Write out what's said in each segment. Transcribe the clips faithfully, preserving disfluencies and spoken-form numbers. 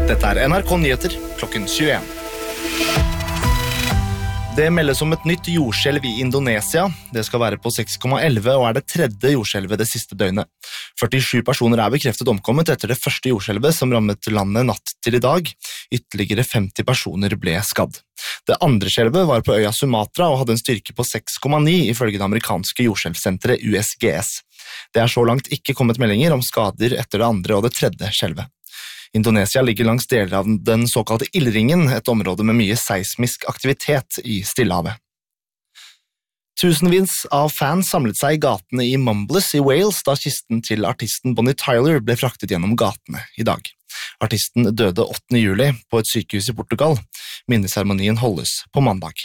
Dette er N R K Nyheter klokken tjueen. Det meldes om et nytt jordskjelv i Indonesia. Det skal være på seks komma elleve og er det tredje jordskjelvet det siste døgnet. førtisju personer er bekreftet omkommet etter det første jordskjelvet som rammet landet natt til i dag. Ytterligere femti personer ble skadd. Det andre skjelvet var på øya Sumatra og hadde en styrke på seks komma ni ifølge det amerikanske jordskjelvsenteret U S G S. Det er så langt ikke kommet meldinger om skader etter det andre og det tredje skjelvet. Indonesia ligger langs deler av den såkalte ildringen, et område med mye seismisk aktivitet i Stillehavet. Tusenvis av fans samlet seg i gatene i Mumbles i Wales da kisten til artisten Bonnie Tyler ble fraktet gjennom gatene i dag. Artisten døde åttende juli på et sykehus i Portugal. Minneseremonien holdes på mandag.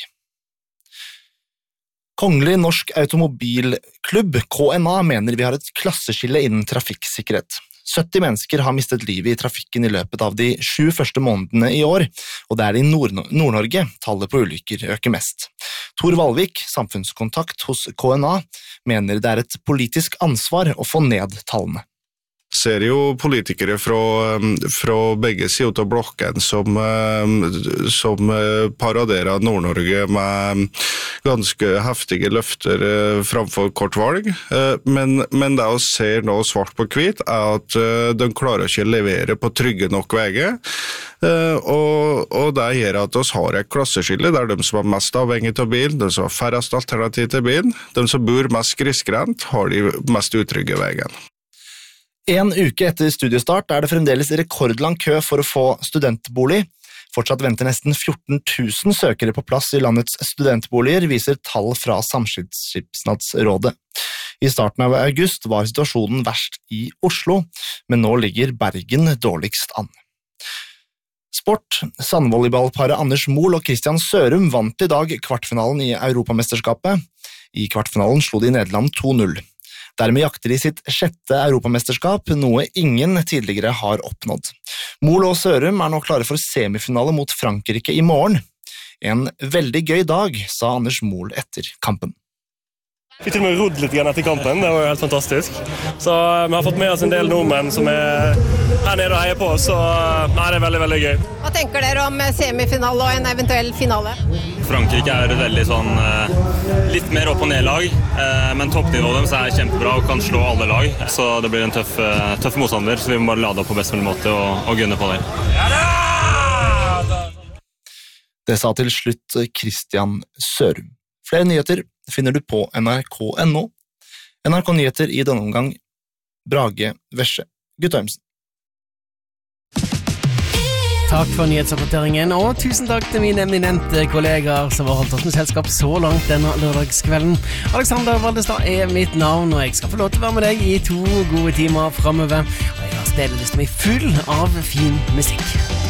Kongelig Norsk Automobilklubb, K N A, mener vi har et klasseskille innen trafikksikkerhet. sytti mennesker har mistet livet i trafikken i løpet av de sju første månedene i år, og det er i Nord-Norge tallet på ulykker øker mest. Tor Valvik, samfunnskontakt hos K N A, mener det er et politisk ansvar å få ned tallene. Ser jo politikere fra, fra begge sider av blokken som, som paraderer Nord-Norge med ganske heftige løfter framfor kort valg, men, men det å se nå svart på hvitt er at de klarer ikke å levere på trygge nok veier, og, og det gjør at vi har et klasseskille der de som er mest avhengig av bil, de som har færrest alternativ til bil, de som bor mest grisgrendt, har de mest utrygge veiene. En uke etter studiestart er det fremdeles rekordlang kø for å få studentbolig. Fortsatt venter nesten fjorten tusen søkere på plass i landets studentboliger, viser tall fra Samskipnadsrådet. I starten av august var situasjonen verst i Oslo, men nå ligger Bergen dårligst an. Sport. Sandvolleyballparet Anders Mohl og Christian Sørum vant i dag kvartfinalen i Europamesterskapet. I kvartfinalen slo de Nederland to null. Dermed jakter de sitt sjette europamesterskap, noe ingen tidligere har oppnådd. Mohl og Sørum er nå klare for semifinale mot Frankrike i morgen. En veldig gøy dag, sa Anders Mohl etter kampen. Vi til og med rodd litt etter kampen, det var jo helt fantastisk. Så vi har fått med oss en del nordmenn som er her nede og heier på oss, så nei, det er veldig, veldig gøy. Hva tenker dere om semifinale og en eventuell finale? Frankrike er et veldig sånn, litt mer opp- og ned-lag, men toppnivået deres er kjempebra og kan slå alle lag. Så det blir en tøff, tøff motstander, så vi må bare lade opp på best mulig måte og, og gunne på det. Det sa til slutt Christian Sørum. Flere nyheter finner du på N R K punktum N O. N R K Nyheter i denne omgang, Brage Vesje Guttormsen. Takk for nyhetsrapporteringen, og tusen takk til mine eminente kollegaer som har holdt oss med selskap så langt denne lørdagskvelden. Alexander Valdestad er mitt navn, og jeg skal få lov til å være med deg i to gode timer fremover. Og jeg har stedet lyst til meg full av fin musikk.